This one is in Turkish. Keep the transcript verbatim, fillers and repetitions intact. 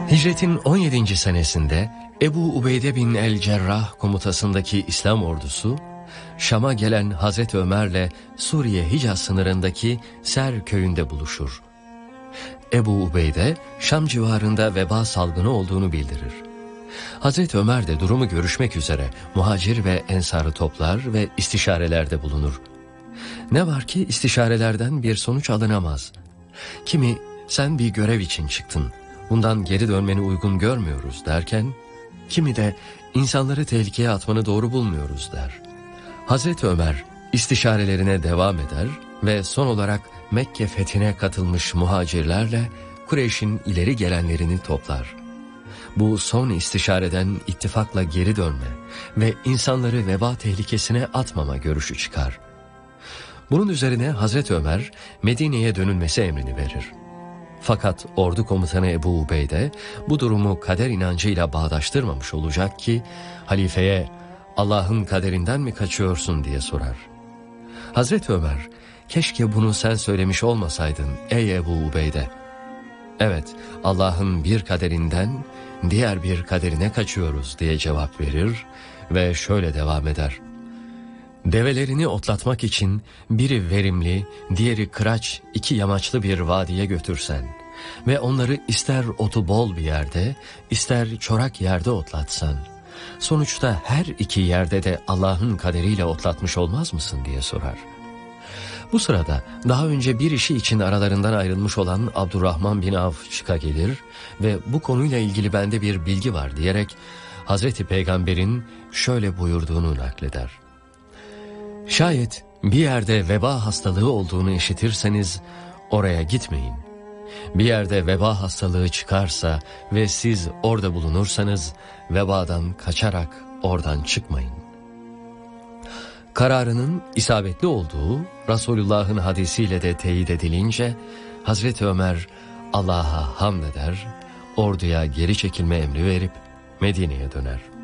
Hicretin on yedinci senesinde Ebu Ubeyde bin el-Cerrah komutasındaki İslam ordusu, Şam'a gelen Hazreti Ömer'le Suriye Hicaz sınırındaki Ser köyünde buluşur. Ebu Ubeyde, Şam civarında veba salgını olduğunu bildirir. Hazreti Ömer de durumu görüşmek üzere muhacir ve ensarı toplar ve istişarelerde bulunur. Ne var ki istişarelerden bir sonuç alınamaz. Kimi, sen bir görev için çıktın, bundan geri dönmeni uygun görmüyoruz derken, kimi de insanları tehlikeye atmanı doğru bulmuyoruz der. Hazreti Ömer istişarelerine devam eder ve son olarak Mekke fethine katılmış muhacirlerle Kureyş'in ileri gelenlerini toplar. Bu son istişareden ittifakla geri dönme ve insanları veba tehlikesine atmama görüşü çıkar. Bunun üzerine Hazreti Ömer Medine'ye dönülmesi emrini verir. Fakat ordu komutanı Ebu Ubeyde bu durumu kader inancıyla bağdaştırmamış olacak ki halifeye Allah'ın kaderinden mi kaçıyorsun diye sorar. Hazreti Ömer, keşke bunu sen söylemiş olmasaydın ey Ebu Ubeyde. Evet, Allah'ın bir kaderinden diğer bir kaderine kaçıyoruz diye cevap verir ve şöyle devam eder. Develerini otlatmak için biri verimli, diğeri kıraç iki yamaçlı bir vadiye götürsen ve onları ister otu bol bir yerde, ister çorak yerde otlatsan, sonuçta her iki yerde de Allah'ın kaderiyle otlatmış olmaz mısın diye sorar. Bu sırada daha önce bir işi için aralarından ayrılmış olan Abdurrahman bin Avf çıka gelir ve bu konuyla ilgili bende bir bilgi var diyerek Hazreti Peygamber'in şöyle buyurduğunu nakleder. Şayet bir yerde veba hastalığı olduğunu işitirseniz oraya gitmeyin. Bir yerde veba hastalığı çıkarsa ve siz orada bulunursanız vebadan kaçarak oradan çıkmayın. Kararının isabetli olduğu Resulullah'ın hadisiyle de teyit edilince Hazreti Ömer Allah'a hamd eder, orduya geri çekilme emri verip Medine'ye döner.